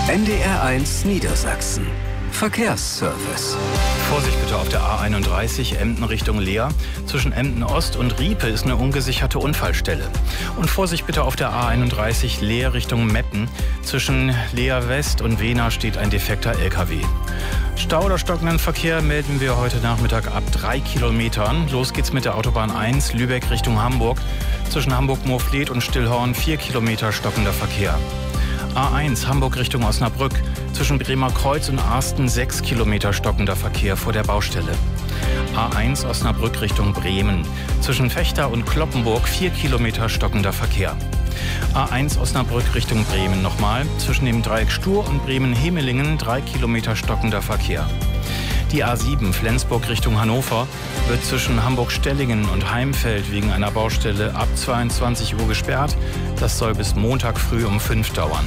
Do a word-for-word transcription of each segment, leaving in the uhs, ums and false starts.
N D R eins Niedersachsen. Verkehrsservice. Vorsicht bitte auf der A einunddreißig, Emden Richtung Leer. Zwischen Emden Ost und Riepe ist eine ungesicherte Unfallstelle. Und Vorsicht bitte auf der A einunddreißig, Leer Richtung Meppen. Zwischen Leer West und Wehna steht ein defekter L K W. Stau oder stockenden Verkehr melden wir heute Nachmittag ab drei Kilometern. Los geht's mit der Autobahn eins, Lübeck Richtung Hamburg. Zwischen Hamburg-Moorfleet und Stillhorn vier Kilometer stockender Verkehr. A eins Hamburg Richtung Osnabrück. Zwischen Bremer Kreuz und Arsten sechs Kilometer stockender Verkehr vor der Baustelle. A eins Osnabrück Richtung Bremen. Zwischen Vechta und Cloppenburg vier Kilometer stockender Verkehr. A eins Osnabrück Richtung Bremen nochmal. Zwischen dem Dreieck Stur und Bremen-Hemelingen drei Kilometer stockender Verkehr. Die A sieben Flensburg Richtung Hannover wird zwischen Hamburg-Stellingen und Heimfeld wegen einer Baustelle ab zweiundzwanzig Uhr gesperrt. Das soll bis Montag früh um fünf dauern.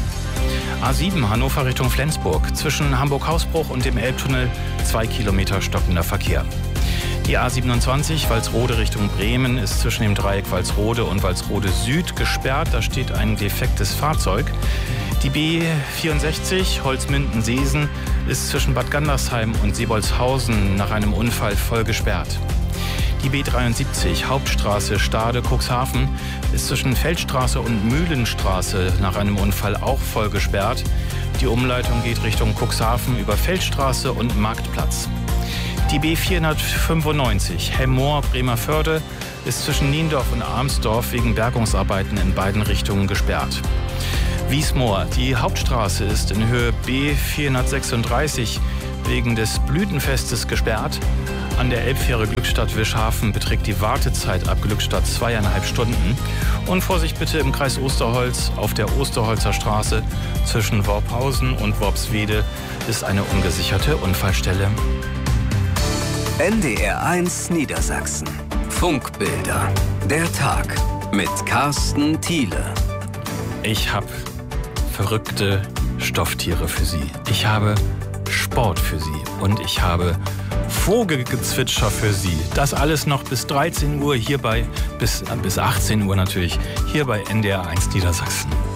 A sieben Hannover Richtung Flensburg. Zwischen Hamburg-Hausbruch und dem Elbtunnel zwei Kilometer stockender Verkehr. Die A siebenundzwanzig Walsrode Richtung Bremen ist zwischen dem Dreieck Walsrode und Walsrode Süd gesperrt. Da steht ein defektes Fahrzeug. Die B vierundsechzig Holzminden-Seesen ist zwischen Bad Gandersheim und Sebolzhausen nach einem Unfall voll gesperrt. Die B dreiundsiebzig Hauptstraße Stade-Cuxhaven ist zwischen Feldstraße und Mühlenstraße nach einem Unfall auch voll gesperrt. Die Umleitung geht Richtung Cuxhaven über Feldstraße und Marktplatz. Die B vierhundertfünfundneunzig Hemmoor-Bremervörde ist zwischen Niendorf und Armsdorf wegen Bergungsarbeiten in beiden Richtungen gesperrt. Wiesmoor, die Hauptstraße ist in Höhe B vierhundertsechsunddreißig wegen des Blütenfestes gesperrt. An der Elbfähre Glückstadt-Wischhafen beträgt die Wartezeit ab Glückstadt zweieinhalb Stunden. Und Vorsicht bitte im Kreis Osterholz auf der Osterholzer Straße zwischen Worphausen und Worpswede ist eine ungesicherte Unfallstelle. N D R eins Niedersachsen. Funkbilder. Der Tag mit Carsten Thiele. Ich habe verrückte Stofftiere für Sie. Ich habe Sport für Sie und ich habe Vogelgezwitscher für Sie. Das alles noch bis dreizehn Uhr hierbei, bis, bis achtzehn Uhr natürlich, hier bei N D R eins Niedersachsen.